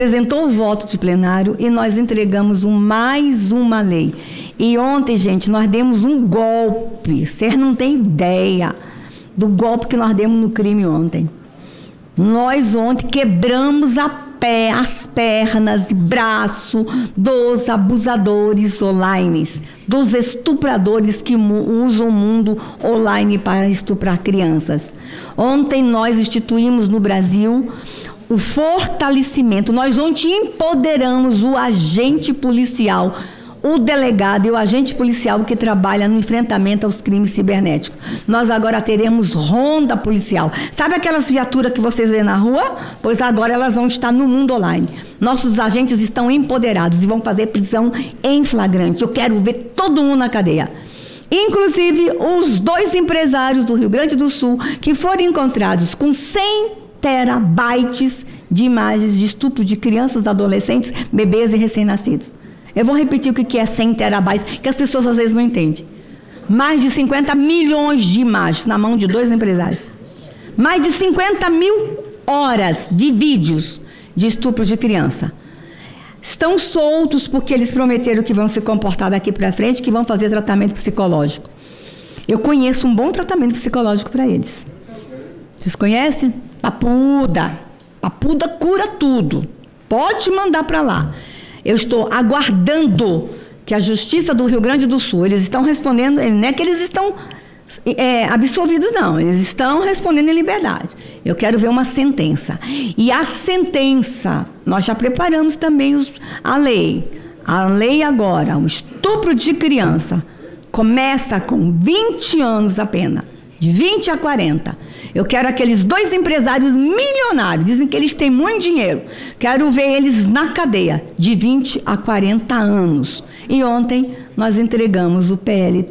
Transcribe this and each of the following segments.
apresentou o voto de plenário e nós entregamos mais uma lei. E ontem, gente, nós demos um golpe. Vocês não têm ideia do golpe que nós demos no crime ontem. Nós ontem quebramos as pernas e braço dos abusadores online, dos estupradores que usam o mundo online para estuprar crianças. Ontem nós instituímos no Brasil o fortalecimento. Nós ontem empoderamos o agente policial, o delegado e o agente policial que trabalha no enfrentamento aos crimes cibernéticos. Nós agora teremos ronda policial. Sabe aquelas viaturas que vocês vêem na rua? Pois agora elas vão estar no mundo online. Nossos agentes estão empoderados e vão fazer prisão em flagrante. Eu quero ver todo mundo na cadeia. Inclusive, os 2 empresários do Rio Grande do Sul que foram encontrados com 100 terabytes de imagens de estupro de crianças, adolescentes, bebês e recém-nascidos. Eu vou repetir o que é 100 terabytes, que as pessoas às vezes não entendem. Mais de 50 milhões de imagens na mão de 2 empresários. Mais de 50 mil horas de vídeos de estupro de criança. Estão soltos porque eles prometeram que vão se comportar daqui para frente, que vão fazer tratamento psicológico. Eu conheço um bom tratamento psicológico para eles. Vocês conhecem? Papuda. Papuda cura tudo. Pode mandar para lá. Eu estou aguardando que a Justiça do Rio Grande do Sul, eles estão respondendo, não é que eles estão absolvidos, não. Eles estão respondendo em liberdade. Eu quero ver uma sentença. E a sentença, nós já preparamos também a lei. A lei agora, o estupro de criança, começa com 20 anos a pena. De 20 a 40. Eu quero aqueles 2 empresários milionários, dizem que eles têm muito dinheiro. Quero ver eles na cadeia, de 20 a 40 anos. E ontem nós entregamos o PL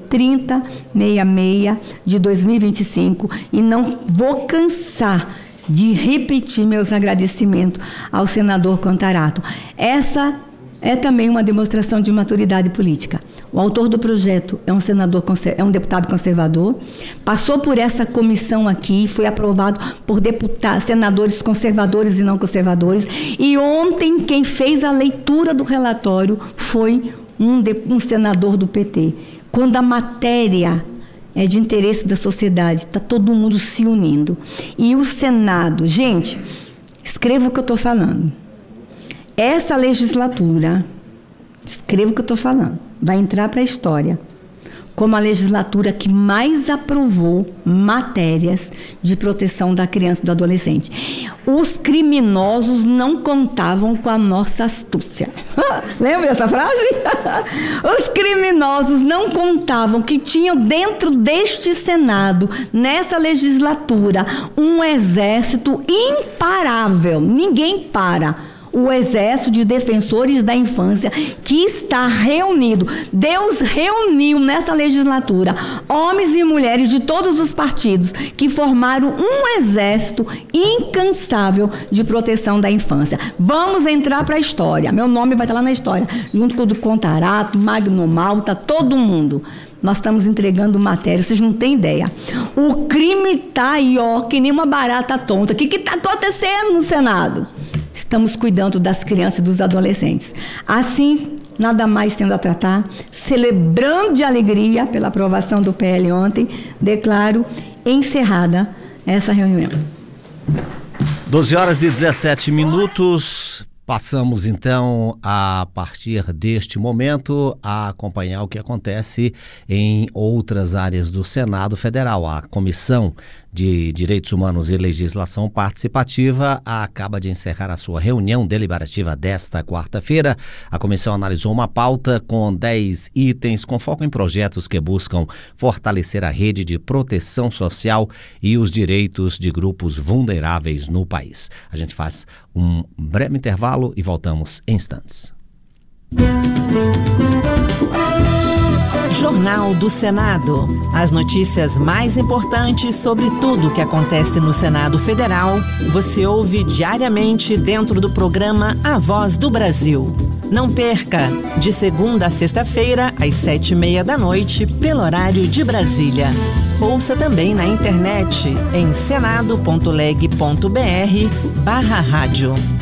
3066 de 2025 e não vou cansar de repetir meus agradecimentos ao senador Contarato. Essa é também uma demonstração de maturidade política. O autor do projeto é um deputado conservador, passou por essa comissão aqui, foi aprovado por senadores conservadores e não conservadores, e ontem quem fez a leitura do relatório foi um senador do PT. Quando a matéria é de interesse da sociedade, está todo mundo se unindo. E o Senado, gente, escreva o que eu estou falando. Essa legislatura, escreva o que eu estou falando, vai entrar para a história como a legislatura que mais aprovou matérias de proteção da criança e do adolescente. Os criminosos não contavam com a nossa astúcia. Lembra dessa frase? Os criminosos não contavam que tinham dentro deste Senado, nessa legislatura, um exército imparável. Ninguém para. O Exército de Defensores da Infância, que está reunido. Deus reuniu nessa legislatura homens e mulheres de todos os partidos que formaram um exército incansável de proteção da infância. Vamos entrar para a história. Meu nome vai estar lá na história, junto com o do Contarato, Magno Malta, todo mundo. Nós estamos entregando matéria, vocês não têm ideia. O crime está aí, ó, que nem uma barata tonta. O que está acontecendo no Senado? Estamos cuidando das crianças e dos adolescentes. Assim, nada mais tendo a tratar, celebrando de alegria pela aprovação do PL ontem, declaro encerrada essa reunião. 12h17. Passamos, então, a partir deste momento, a acompanhar o que acontece em outras áreas do Senado Federal. A Comissão de Direitos Humanos e Legislação Participativa acaba de encerrar a sua reunião deliberativa desta quarta-feira. A comissão analisou uma pauta com 10 itens com foco em projetos que buscam fortalecer a rede de proteção social e os direitos de grupos vulneráveis no país. A gente faz um breve intervalo e voltamos em instantes. Jornal do Senado. As notícias mais importantes sobre tudo o que acontece no Senado Federal, você ouve diariamente dentro do programa A Voz do Brasil. Não perca, de segunda a sexta-feira, às 19h30, pelo horário de Brasília. Ouça também na internet em senado.leg.br/rádio.